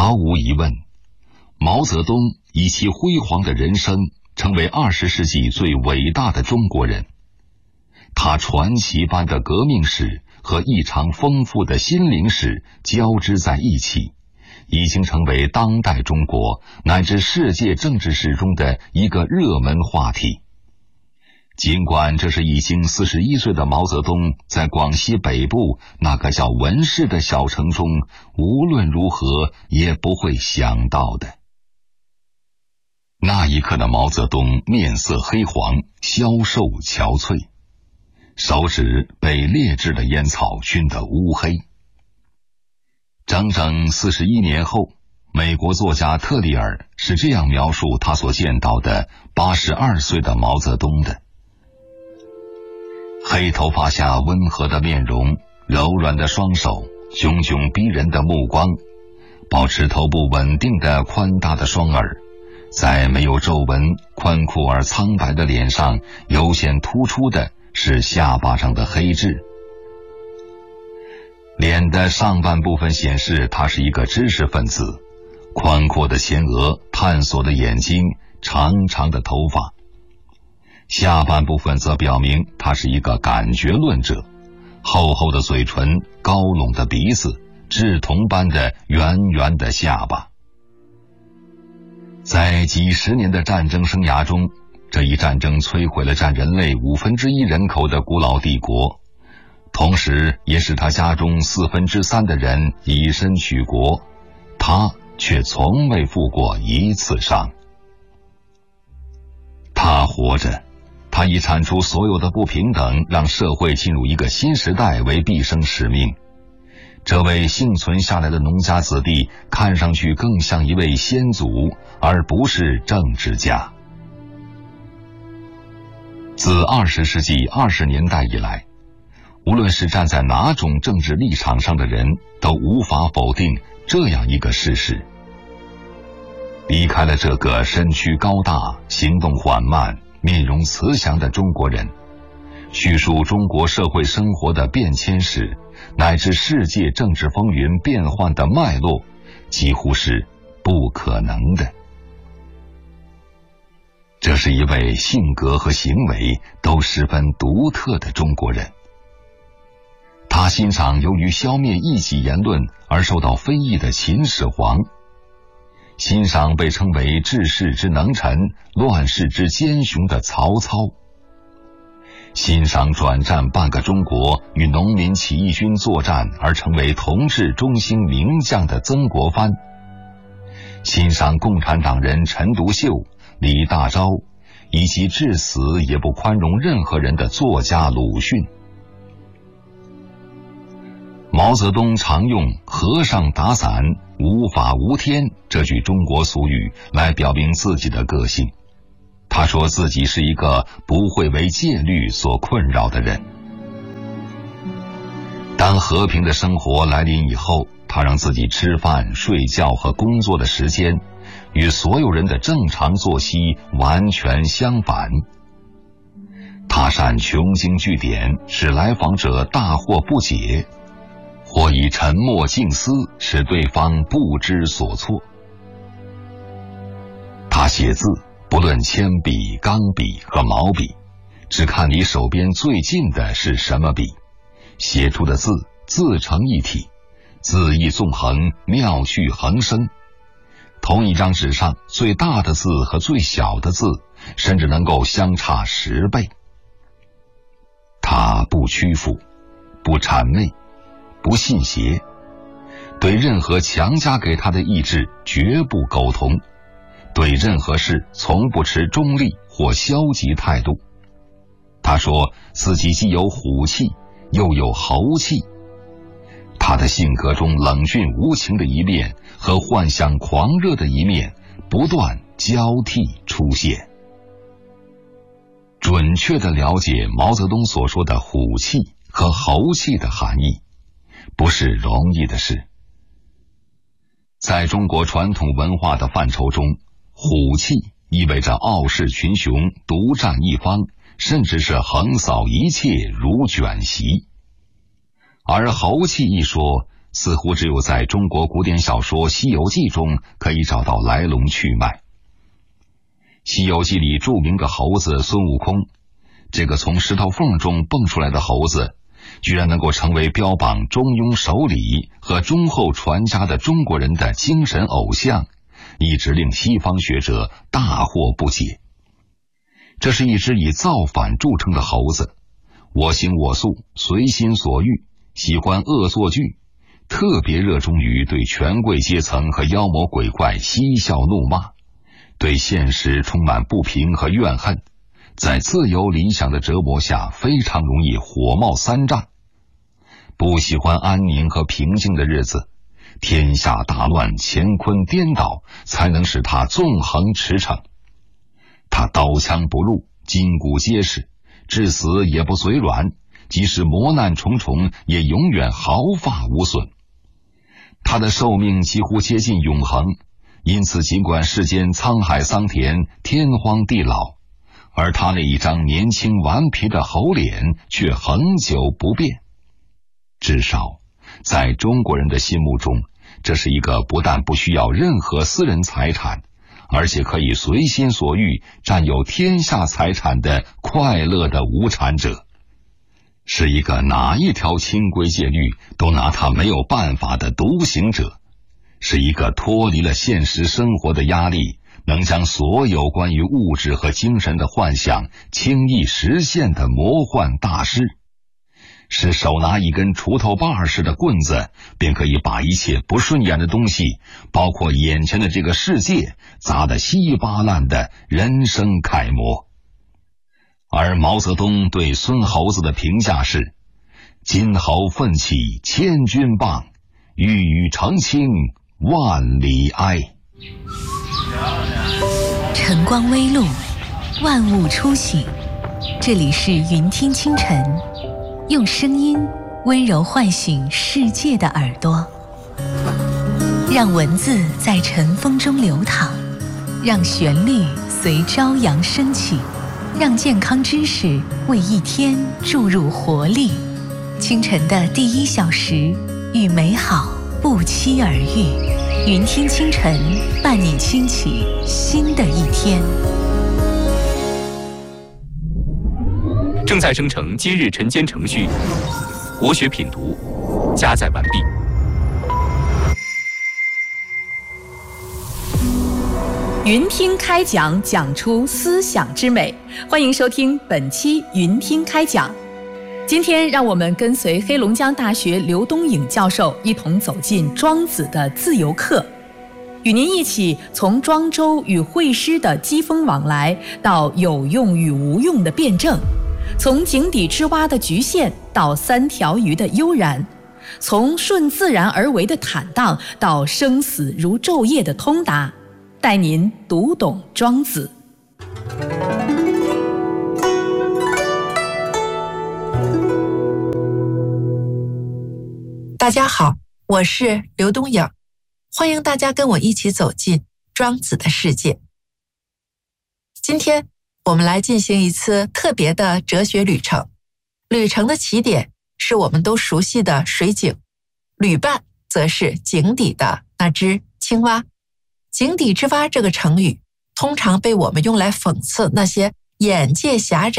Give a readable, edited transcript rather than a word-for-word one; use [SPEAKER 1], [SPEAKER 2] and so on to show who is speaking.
[SPEAKER 1] 毫无疑问，毛泽东以其辉煌的人生成为20世纪最伟大的中国人。他传奇般的革命史和异常丰富的心灵史交织在一起，已经成为当代中国乃至世界政治史中的一个热门话题。尽管这是已经41岁的毛泽东在广西北部那个叫文市的小城中无论如何也不会想到的。那一刻的毛泽东面色黑黄，消瘦憔悴，手指被劣质的烟草熏得乌黑。整整41年后，美国作家特里尔是这样描述他所见到的82岁的毛泽东的：黑头发下温和的面容，柔软的双手，炯炯逼人的目光，保持头部稳定的宽大的双耳，在没有皱纹、宽阔而苍白的脸上尤显突出的是下巴上的黑痣。脸的上半部分显示他是一个知识分子，宽阔的前额，探索的眼睛，长长的头发。下半部分则表明他是一个感觉论者，厚厚的嘴唇，高拢的鼻子，稚童般的圆圆的下巴。在几十年的战争生涯中，这一战争摧毁了占人类1/5人口的古老帝国，同时也使他家中3/4的人以身许国，他却从未负过一次伤。他活着，他以铲除所有的不平等，让社会进入一个新时代为毕生使命。这位幸存下来的农家子弟看上去更像一位先祖，而不是政治家。自20世纪20年代以来，无论是站在哪种政治立场上的人，都无法否定这样一个事实：离开了这个身躯高大、行动缓慢、面容慈祥的中国人，叙述中国社会生活的变迁史，乃至世界政治风云变幻的脉络，几乎是不可能的。这是一位性格和行为都十分独特的中国人。他欣赏由于消灭异己言论而受到非议的秦始皇，欣赏被称为治世之能臣、乱世之奸雄的曹操，欣赏转战半个中国与农民起义军作战而成为同治中兴名将的曾国藩，欣赏共产党人陈独秀、李大钊，以及至死也不宽容任何人的作家鲁迅。毛泽东常用和尚打伞，无法无天这句中国俗语来表明自己的个性。他说自己是一个不会为戒律所困扰的人。当和平的生活来临以后，他让自己吃饭、睡觉和工作的时间与所有人的正常作息完全相反。他善穷经据典，使来访者大惑不解，或以沉默静思，使对方不知所措。他写字不论铅笔、钢笔和毛笔，只看你手边最近的是什么笔，写出的字自成一体，字意纵横，妙趣横生。同一张纸上最大的字和最小的字甚至能够相差10倍。他不屈服，不谄媚，不信邪，对任何强加给他的意志绝不苟同，对任何事从不持中立或消极态度。他说自己既有虎气，又有猴气。他的性格中冷峻无情的一面和幻想狂热的一面不断交替出现。准确地了解毛泽东所说的虎气和猴气的含义，不是容易的事。在中国传统文化的范畴中，虎气意味着傲视群雄，独占一方，甚至是横扫一切如卷席。而猴气一说似乎只有在中国古典小说《西游记》中可以找到来龙去脉。《西游记》里著名的猴子孙悟空，这个从石头缝中蹦出来的猴子，居然能够成为标榜中庸守礼和忠厚传家的中国人的精神偶像，一直令西方学者大惑不解。这是一只以造反著称的猴子，我行我素，随心所欲，喜欢恶作剧，特别热衷于对权贵阶层和妖魔鬼怪嬉笑怒骂，对现实充满不平和怨恨，在自由理想的折磨下非常容易火冒三丈，不喜欢安宁和平静的日子，天下大乱，乾坤颠倒，才能使他纵横驰骋。他刀枪不入，筋骨结实，至死也不嘴软，即使磨难重重，也永远毫发无损。他的寿命几乎接近永恒，因此尽管世间沧海桑田，天荒地老，而他那一张年轻顽皮的猴脸却恒久不变。至少在中国人的心目中，这是一个不但不需要任何私人财产，而且可以随心所欲占有天下财产的快乐的无产者，是一个哪一条清规戒律都拿他没有办法的独行者，是一个脱离了现实生活的压力，能将所有关于物质和精神的幻想轻易实现的魔幻大师，是手拿一根锄头把似的棍子，便可以把一切不顺眼的东西，包括眼前的这个世界，砸得稀巴烂的人生楷模。而毛泽东对孙猴子的评价是：金猴奋起千钧棒，玉宇澄清万里埃。
[SPEAKER 2] 晨光微露，万物初醒，这里是云听清晨，用声音温柔唤醒世界的耳朵，让文字在晨风中流淌，让旋律随朝阳升起，让健康知识为一天注入活力。清晨的第1小时，与美好不期而遇。云听清晨，伴你轻启新的一天。
[SPEAKER 3] 正在生成今日晨间程序，国学品读加载完毕。
[SPEAKER 4] 云听开讲，讲出思想之美。欢迎收听本期云听开讲。今天让我们跟随黑龙江大学刘东颖教授一同走进庄子的自由课，与您一起从庄周与惠施的机锋往来，到有用与无用的辩证，从井底之蛙的局限到3条鱼的悠然，从顺自然而为的坦荡到生死如昼夜的通达，带您读懂庄子。
[SPEAKER 5] 大家好，我是刘东颖，欢迎大家跟我一起走进庄子的世界。今天我们来进行一次特别的哲学旅程，旅程的起点是我们都熟悉的水井，旅伴则是井底的那只青蛙。井底之蛙这个成语通常被我们用来讽刺那些眼界狭窄